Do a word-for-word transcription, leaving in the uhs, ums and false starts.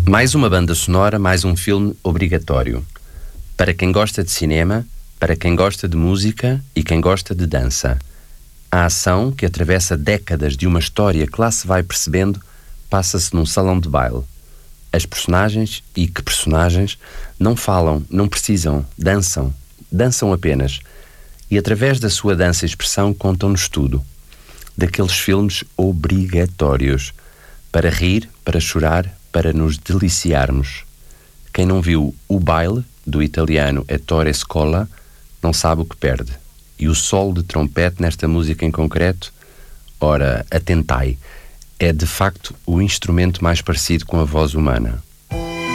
Mais uma banda sonora, mais um filme obrigatório. Para quem gosta de cinema, para quem gosta de música e quem gosta de dança. A ação, que atravessa décadas de uma história que lá se vai percebendo, passa-se num salão de baile. As personagens, e que personagens, não falam, não precisam, dançam, dançam apenas. E através da sua dança e expressão contam-nos tudo. Daqueles filmes obrigatórios. Para rir, para chorar, para nos deliciarmos. Quem não viu O Baile, do italiano Ettore Scola, não sabe o que perde. E o solo de trompete nesta música em concreto, ora, atentai, é de facto o instrumento mais parecido com a voz humana.